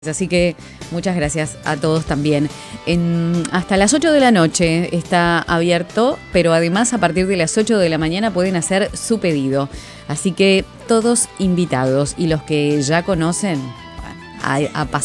Así que muchas gracias a todos también. Hasta las 8 de la noche está abierto, pero además a partir de las 8 de la mañana pueden hacer su pedido. Así que todos invitados y los que ya conocen a pasar.